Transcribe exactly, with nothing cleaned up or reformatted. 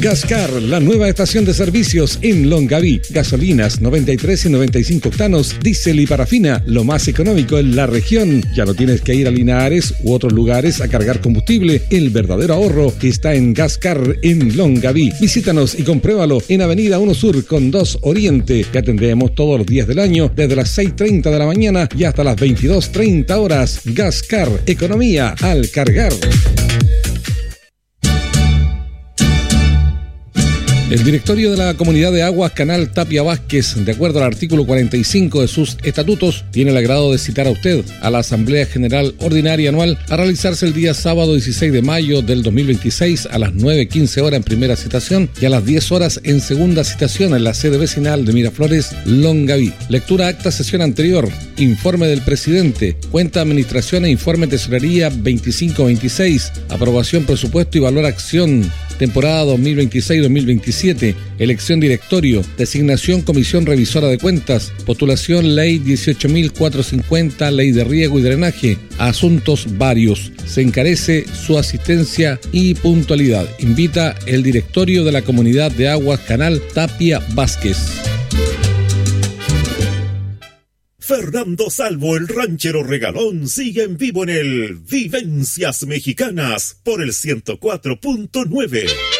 Gascar, la nueva estación de servicios en Longaví. Gasolinas noventa y tres y noventa y cinco octanos, diésel y parafina, lo más económico en la región. Ya no tienes que ir a Linares u otros lugares a cargar combustible. El verdadero ahorro está en Gascar en Longaví. Visítanos y compruébalo en Avenida uno Sur con dos Oriente. Te atendemos todos los días del año desde las seis treinta de la mañana y hasta las veintidós treinta horas. Gascar, economía al cargar. El directorio de la Comunidad de Aguas Canal Tapia Vázquez, de acuerdo al artículo cuarenta y cinco de sus estatutos, tiene el agrado de citar a usted a la Asamblea General Ordinaria Anual a realizarse el día sábado dieciséis de mayo del dos mil veintiséis a las nueve quince horas en primera citación y a las diez horas en segunda citación en la sede vecinal de Miraflores, Longaví. Lectura acta sesión anterior, informe del presidente, cuenta administración e informe tesorería veinticinco veintiséis, aprobación presupuesto y valor acción temporada dos mil veintiséis dos mil veintisiete, elección directorio, designación comisión revisora de cuentas, postulación ley dieciocho mil cuatrocientos cincuenta, ley de riego y drenaje, asuntos varios. Se encarece su asistencia y puntualidad. Invita el directorio de la Comunidad de Aguas Canal Tapia Vázquez. Fernando Salvo, el ranchero regalón, sigue en vivo en el Vivencias Mexicanas por el ciento cuatro punto nueve.